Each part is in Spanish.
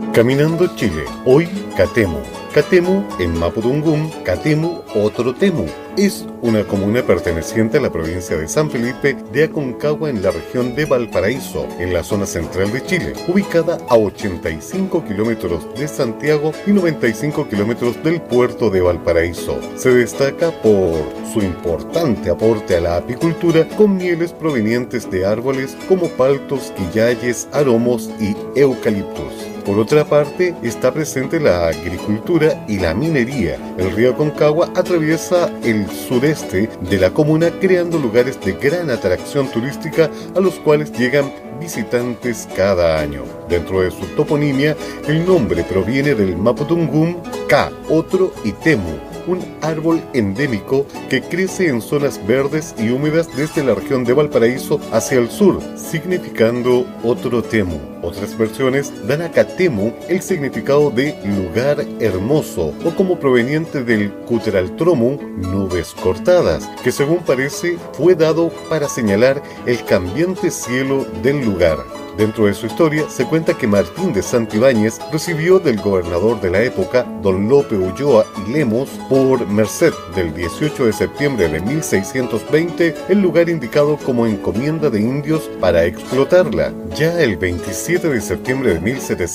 Caminando Chile, hoy Catemu. Catemu en Mapudungún, Catemu, otro Temu. Es una comuna perteneciente a la provincia de San Felipe de Aconcagua en la región de Valparaíso, en la zona central de Chile, ubicada a 85 kilómetros de Santiago y 95 kilómetros del puerto de Valparaíso. Se destaca por su importante aporte a la apicultura con mieles provenientes de árboles como paltos, quillayes, aromos y eucaliptus. Por otra parte, está presente la agricultura y la minería. El río Aconcagua atraviesa el sureste de la comuna, creando lugares de gran atracción turística a los cuales llegan visitantes cada año. Dentro de su toponimia, el nombre proviene del Mapudungún, Ka, otro y Temu, un árbol endémico que crece en zonas verdes y húmedas desde la región de Valparaíso hacia el sur, significando otro Temu. Otras versiones dan a Catemu el significado de lugar hermoso o como proveniente del Cutraltromu, nubes cortadas, que según parece fue dado para señalar el cambiante cielo del lugar. Dentro de su historia se cuenta que Martín de Santibáñez recibió del gobernador de la época, don Lope Ulloa y Lemos, por merced del 18 de septiembre de 1620, el lugar indicado como encomienda de indios para explotarla. Ya el 27 de septiembre de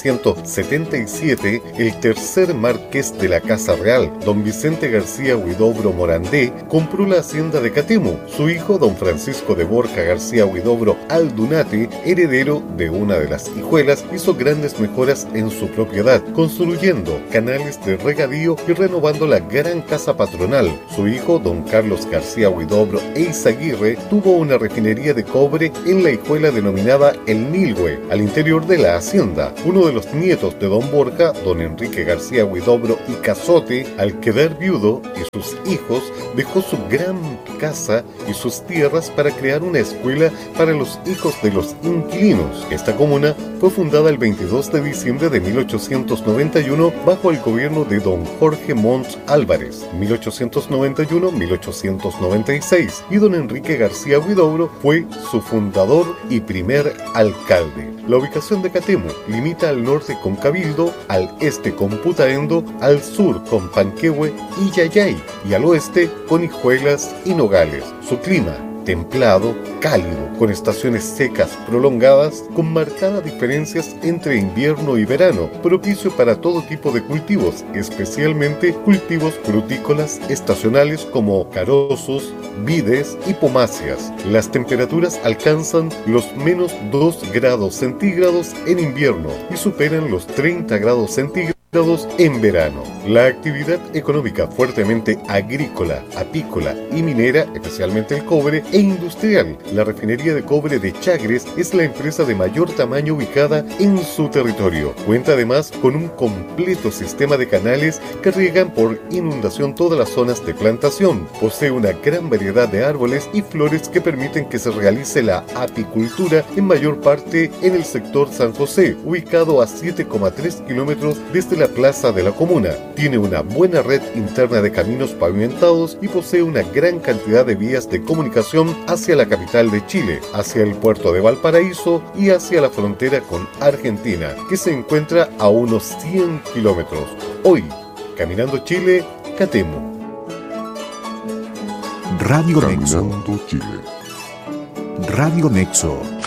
1777, el tercer marqués de la Casa Real, don Vicente García Huidobro Morandé, compró la hacienda de Catemu. Su hijo, don Francisco de Borja García Huidobro Aldunate, heredero de una de las hijuelas, hizo grandes mejoras en su propiedad, construyendo canales de regadío y renovando la gran casa patronal. Su hijo, don Carlos García Huidobro Eizaguirre, tuvo una refinería de cobre en la hijuela denominada El Nilgüe, al interior de la hacienda. Uno de los nietos de don Borja, don Enrique García Huidobro y Cazote, al quedar viudo y sus hijos, dejó su gran casa y sus tierras para crear una escuela para los hijos de los inquilinos. Esta comuna fue fundada el 22 de diciembre de 1891 bajo el gobierno de don Jorge Montt Álvarez, 1891-1896, y don Enrique García Huidobro fue su fundador y primer alcalde. La ubicación de Catemu limita al norte con Cabildo, al este con Putaendo, al sur con Panquehue y Yayay, y al oeste con Hijuelas y Nogales. Su clima, templado, cálido, con estaciones secas prolongadas, con marcadas diferencias entre invierno y verano, propicio para todo tipo de cultivos, especialmente cultivos frutícolas estacionales como carozos, vides y pomáceas. Las temperaturas alcanzan los -2 grados centígrados en invierno y superan los 30 grados centígrados en verano. La actividad económica fuertemente agrícola, apícola y minera, especialmente el cobre, e industrial. La refinería de cobre de Chagres es la empresa de mayor tamaño ubicada en su territorio. Cuenta además con un completo sistema de canales que riegan por inundación todas las zonas de plantación. Posee una gran variedad de árboles y flores que permiten que se realice la apicultura en mayor parte en el sector San José, ubicado a 7,3 kilómetros desde la plaza de la comuna. Tiene una buena red interna de caminos pavimentados y posee una gran cantidad de vías de comunicación hacia la capital de Chile, hacia el puerto de Valparaíso y hacia la frontera con Argentina, que se encuentra a unos 100 kilómetros. Hoy, Caminando Chile, Catemu. Radio Nexo. Caminando Chile. Radio Nexo.